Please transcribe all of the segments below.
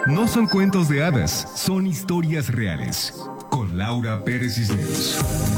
No son cuentos de hadas, son historias reales. Con Laura Pérez Cisneros.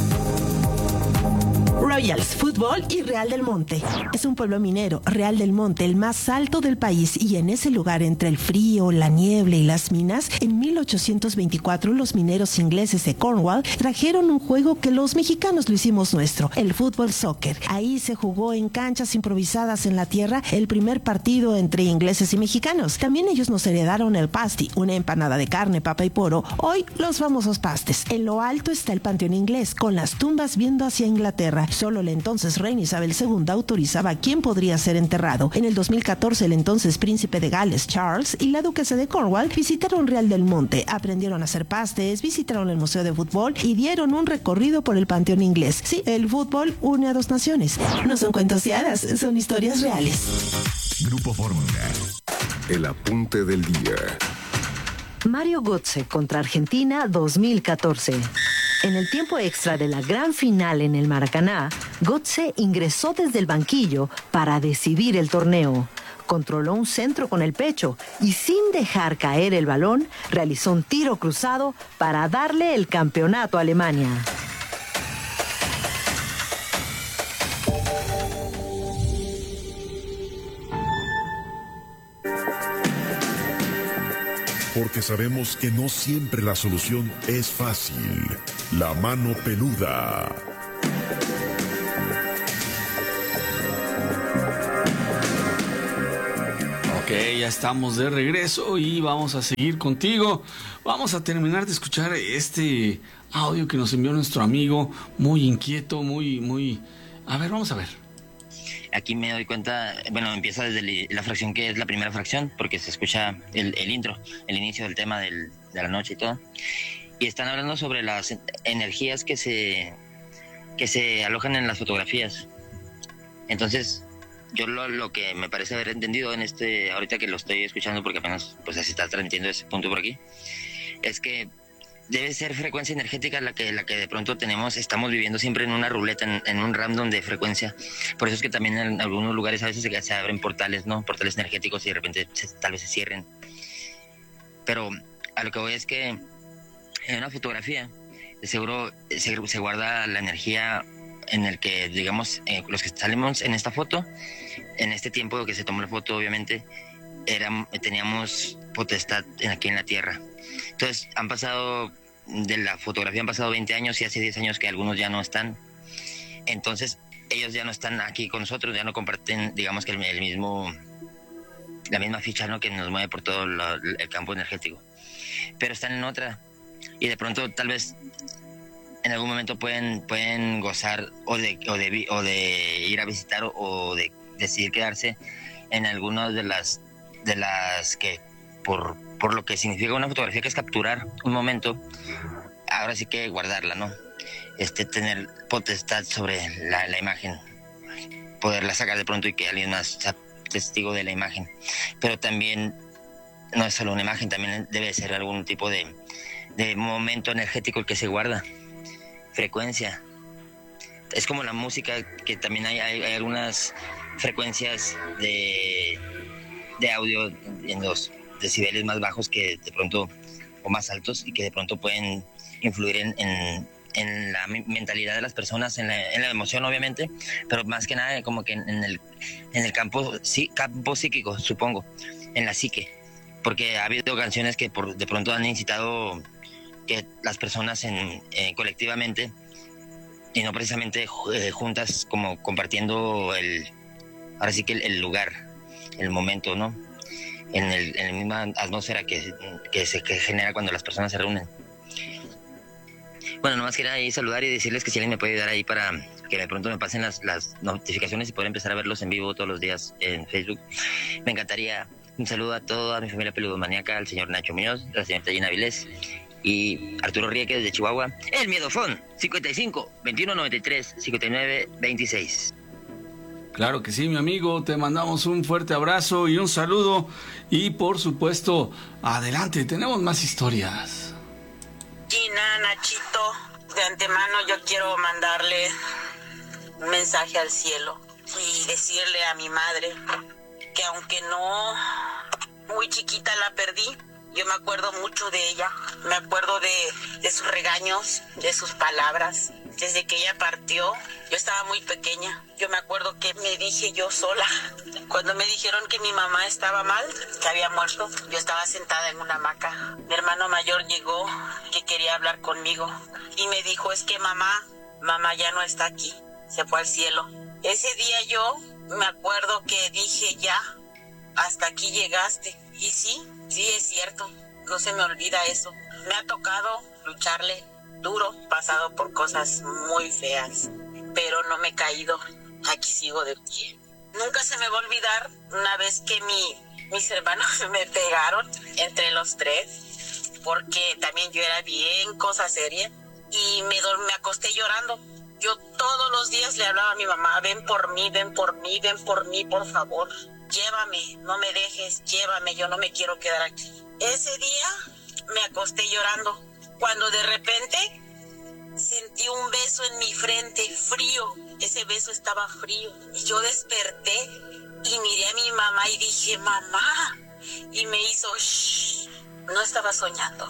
Royals Fútbol y Real del Monte. Es un pueblo minero, Real del Monte, el más alto del país, y en ese lugar, entre el frío, la niebla y las minas, en 1824 los mineros ingleses de Cornwall trajeron un juego que los mexicanos lo hicimos nuestro, el fútbol soccer. Ahí se jugó en canchas improvisadas en la tierra el primer partido entre ingleses y mexicanos. También ellos nos heredaron el pasty, una empanada de carne, papa y poro, hoy los famosos pastes. En lo alto está el panteón inglés, con las tumbas viendo hacia Inglaterra. Solo la entonces reina Isabel II autorizaba quién podría ser enterrado. En el 2014, el entonces príncipe de Gales, Charles, y la duquesa de Cornwall visitaron Real del Monte, aprendieron a hacer pastes, visitaron el museo de fútbol y dieron un recorrido por el panteón inglés. Sí, el fútbol une a dos naciones. No son cuentos de hadas, son historias reales. Grupo Fórmula. El apunte del día. Mario Götze contra Argentina 2014. En el tiempo extra de la gran final en el Maracaná, Götze ingresó desde el banquillo para decidir el torneo. Controló un centro con el pecho y, sin dejar caer el balón, realizó un tiro cruzado para darle el campeonato a Alemania. Porque sabemos que no siempre la solución es fácil. La mano peluda. Ok, ya estamos de regreso y vamos a seguir contigo. Vamos a terminar de escuchar este audio que nos envió nuestro amigo, muy inquieto, muy... A ver, vamos a ver. Aquí me doy cuenta, bueno, empieza desde la fracción que es la primera fracción, porque se escucha el intro, el inicio del tema de la noche y todo. Y están hablando sobre las energías que se alojan en las fotografías. Entonces, yo lo que me parece haber entendido en ahorita que lo estoy escuchando, porque apenas pues se está transmitiendo ese punto por aquí, es que debe ser frecuencia energética la que de pronto estamos viviendo siempre en una ruleta, en un random de frecuencia. Por eso es que también en algunos lugares a veces se abren portales, ¿no? Portales energéticos y de repente tal vez se cierren. Pero a lo que voy es que en una fotografía de seguro se guarda la energía en el que, digamos, los que salimos en esta foto, en este tiempo que se tomó la foto, obviamente, teníamos potestad aquí en la Tierra. Entonces, de la fotografía han pasado 20 años y hace 10 años que algunos ya no están. Entonces, ellos ya no están aquí con nosotros, ya no comparten, digamos que la misma ficha, ¿no?, que nos mueve por todo el campo energético. Pero están en otra. Y de pronto, tal vez, en algún momento pueden gozar o de ir a visitar o de decidir quedarse en algunas de las que por lo que significa una fotografía, que es capturar un momento, ahora sí que guardarla, ¿no? Tener potestad sobre la imagen, poderla sacar de pronto y que alguien más sea testigo de la imagen. Pero también no es solo una imagen, también debe ser algún tipo de momento energético el que se guarda, frecuencia. Es como la música, que también hay algunas frecuencias de audio en los decibeles más bajos que de pronto, o más altos, y que de pronto pueden influir en la mentalidad de las personas, en la emoción, obviamente, pero más que nada como que en el campo psíquico, supongo, en la psique, porque ha habido canciones que de pronto han incitado que las personas colectivamente, y no precisamente juntas, como compartiendo ahora sí que el lugar, el momento, ¿no?, en la misma atmósfera que se genera cuando las personas se reúnen. Bueno, nomás quería ahí saludar y decirles que si alguien me puede ayudar ahí para que de pronto me pasen las notificaciones y poder empezar a verlos en vivo todos los días en Facebook, me encantaría. Un saludo a toda mi familia peludomaníaca, al señor Nacho Muñoz, a la señorita Gina Vilés y Arturo Rieke desde Chihuahua. El Miedofón, 55 21 93 59 26. Claro que sí, mi amigo, te mandamos un fuerte abrazo y un saludo. Y por supuesto, adelante, tenemos más historias. Gina, Nachito, de antemano yo quiero mandarle un mensaje al cielo y decirle a mi madre que aunque no muy chiquita la perdí, Yo me acuerdo mucho de ella, me acuerdo de sus regaños, de sus palabras. Desde que ella partió, yo estaba muy pequeña. Yo me acuerdo que me dije yo sola, cuando me dijeron que mi mamá estaba mal, que había muerto, yo estaba sentada en una hamaca. Mi hermano mayor llegó, que quería hablar conmigo, y me dijo, es que mamá ya no está aquí, se fue al cielo. Ese día yo me acuerdo que dije, ya, hasta aquí llegaste. Y sí, es cierto, no se me olvida eso. Me ha tocado lucharle duro, pasado por cosas muy feas, pero no me he caído, aquí sigo de pie. Nunca se me va a olvidar una vez que mis hermanos me pegaron entre los tres, porque también yo era bien cosa seria, y me acosté llorando. Yo todos los días le hablaba a mi mamá, ven por mí, por favor, llévame, no me dejes, llévame, yo no me quiero quedar aquí. Ese día me acosté llorando, cuando de repente sentí un beso en mi frente, frío, ese beso estaba frío, y yo desperté y miré a mi mamá y dije, mamá, y me hizo, shh, no estaba soñando,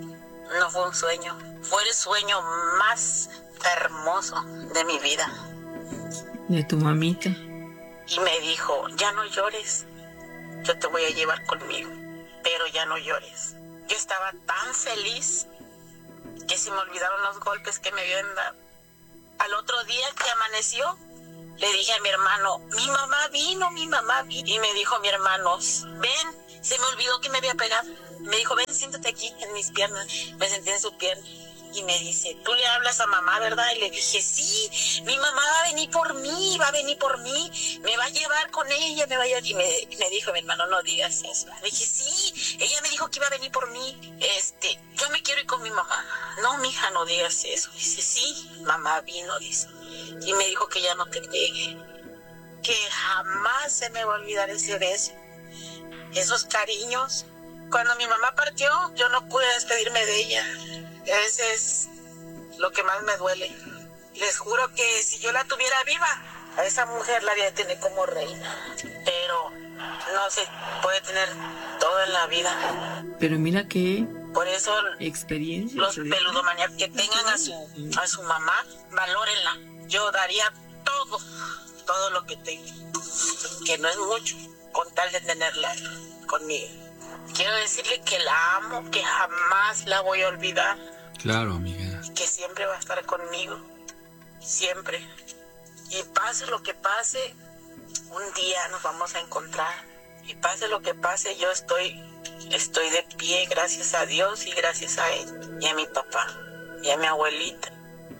no fue un sueño, fue el sueño más hermoso de mi vida. De tu mamita. Y me dijo, ya no llores, yo te voy a llevar conmigo, pero ya no llores. Yo estaba tan feliz que se me olvidaron los golpes que me habían dado. Al otro día que amaneció, le dije a mi hermano, mi mamá vino. Y me dijo mi hermano, ven, se me olvidó que me había pegado. Me dijo, ven, siéntate aquí en mis piernas. Me senté en su pierna. Y me dice, tú le hablas a mamá, ¿verdad? Y le dije, sí, mi mamá va a venir por mí, me va a llevar con ella, Y me dijo mi hermano, no digas eso. Le dije, sí, ella me dijo que iba a venir por mí, yo me quiero ir con mi mamá. No, mija, no digas eso. Dice, sí, mamá vino, dice, y me dijo que ya no te pegue, que jamás se me va a olvidar ese beso, esos cariños. Cuando mi mamá partió, yo no pude despedirme de ella. Ese es lo que más me duele. Les juro que si yo la tuviera viva, a esa mujer la haría de tener como reina. Pero no se puede tener todo en la vida. Pero mira qué por eso experiencia. Los peludomaniacos que tengan a su mamá, valórenla. Yo daría todo lo que tengo, que no es mucho, con tal de tenerla conmigo. Quiero decirle que la amo, que jamás la voy a olvidar. Claro, amiga. Que siempre va a estar conmigo, siempre. Y pase lo que pase, un día nos vamos a encontrar. Y pase lo que pase, yo estoy de pie, gracias a Dios y gracias a él, y a mi papá, y a mi abuelita.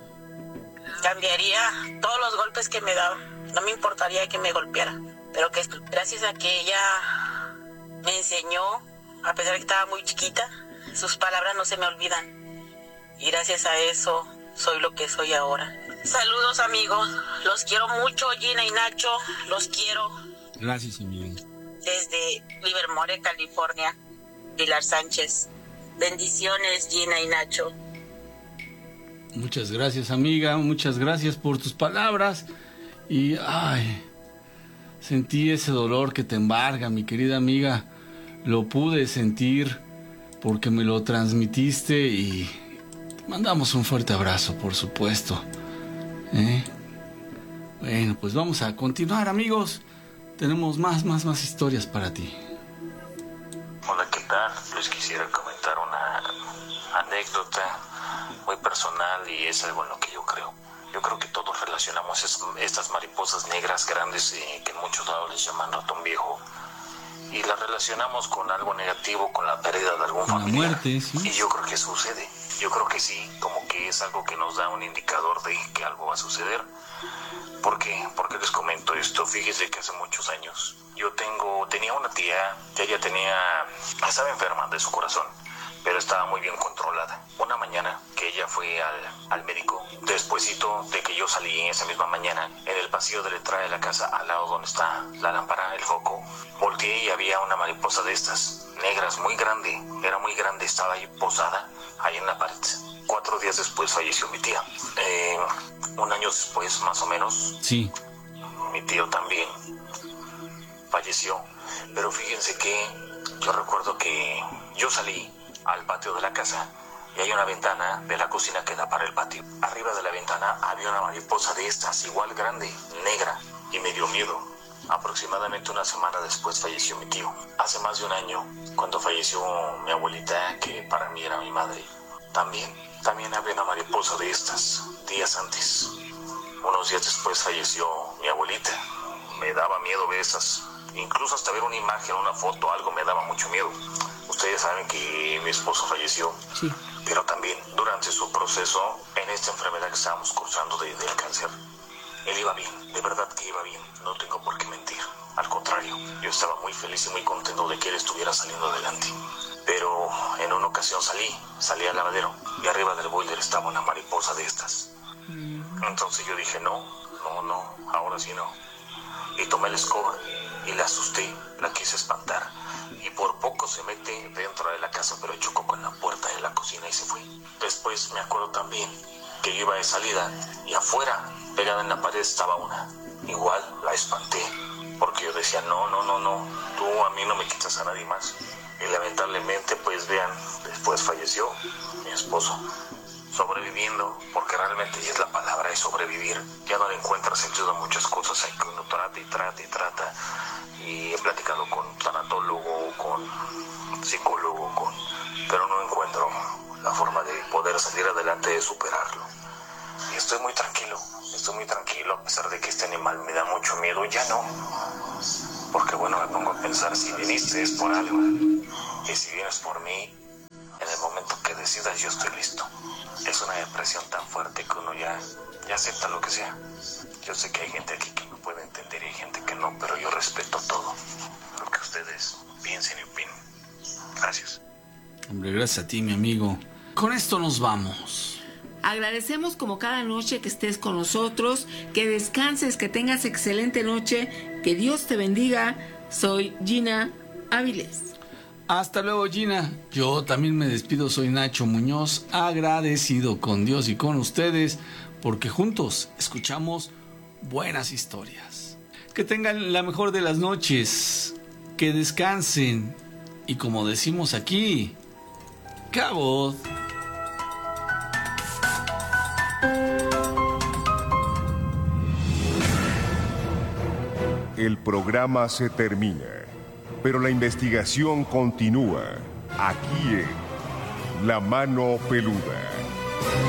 Cambiaría todos los golpes que me daba. No me importaría que me golpeara, pero que gracias a que ella me enseñó, a pesar de que estaba muy chiquita, sus palabras no se me olvidan. Y gracias a eso soy lo que soy ahora. Saludos, amigos. Los quiero mucho, Gina y Nacho. Los quiero. Gracias, amiga. Desde Livermore, California, Pilar Sánchez. Bendiciones, Gina y Nacho. Muchas gracias, amiga. Muchas gracias por tus palabras. Y, sentí ese dolor que te embarga, mi querida amiga. Lo pude sentir porque me lo transmitiste y te mandamos un fuerte abrazo, por supuesto. Bueno, pues vamos a continuar, amigos. Tenemos más historias para ti. Hola, ¿qué tal? Les quisiera comentar una anécdota muy personal y es algo en lo que yo creo. Yo creo que todos relacionamos estas mariposas negras grandes que en muchos lados les llaman ratón viejo, y las relacionamos con algo negativo, con la pérdida de algún familiar. La muerte, sí. Y yo creo que sucede. Yo creo que sí, como que es algo que nos da un indicador de que algo va a suceder. ¿Por qué? Porque les comento esto. Fíjese que hace muchos años yo tenía una tía que ella estaba enferma de su corazón, pero estaba muy bien controlada. Una mañana que ella fue al médico, despuesito de que yo salí en esa misma mañana, en el pasillo de la entrada de la casa, al lado donde está la lámpara, el foco, volteé y había una mariposa de estas, negras, muy grande, era muy grande, estaba ahí posada, ahí en la pared. 4 días después falleció mi tía. 1 año después, más o menos, sí, mi tío también falleció. Pero fíjense que Yo recuerdo que yo salí al patio de la casa y hay una ventana de la cocina que da para el patio. Arriba de la ventana había una mariposa de estas, igual grande, negra, y me dio miedo. Aproximadamente una semana después falleció mi tío. Hace más de un año, cuando falleció mi abuelita, que para mí era mi madre, también había una mariposa de estas, días antes. Unos días después falleció mi abuelita. Me daba miedo ver esas. Incluso hasta ver una imagen, una foto, algo me daba mucho miedo. Ustedes saben que mi esposo falleció. Sí. Pero también durante su proceso en esta enfermedad que estábamos cursando del cáncer, él iba bien, de verdad que iba bien, no tengo por qué mentir. Al contrario, yo estaba muy feliz y muy contento de que él estuviera saliendo adelante. Pero en una ocasión salí al lavadero y arriba del boiler estaba una mariposa de estas. Entonces yo dije, no, ahora sí no. Y tomé la escoba y la asusté, la quise espantar. Y por poco se mete dentro de la casa, pero chocó con la puerta de la cocina y se fue. Después me acuerdo también que yo iba de salida y afuera, pegada en la pared, estaba una. Igual la espanté, porque yo decía, no, tú a mí no me quitas a nadie más. Y lamentablemente, pues vean, después falleció mi esposo, sobreviviendo, porque realmente ya es la palabra, es sobrevivir. Ya no le encuentra sentido a muchas cosas, hay que uno trata. Y he platicado con tanatólogo, con psicólogo, pero no encuentro la forma de poder salir adelante, de superarlo. Y estoy muy tranquilo, a pesar de que este animal me da mucho miedo, ya no. Porque bueno, me pongo a pensar, si viniste es por algo, y si vienes por mí, en el momento que decidas yo estoy listo. Es una depresión tan fuerte que uno ya acepta lo que sea. Yo sé que hay gente aquí que me puede entender y hay gente que no, pero yo respeto todo lo que ustedes piensen y opinen. Gracias. Hombre, gracias a ti, mi amigo. Con esto nos vamos. Agradecemos como cada noche que estés con nosotros, que descanses, que tengas excelente noche, que Dios te bendiga. Soy Gina Áviles. Hasta luego, Gina. Yo también me despido, soy Nacho Muñoz, agradecido con Dios y con ustedes, porque juntos escuchamos buenas historias. Que tengan la mejor de las noches, que descansen y, como decimos aquí, cabot. El programa se termina, pero la investigación continúa aquí en La Mano Peluda.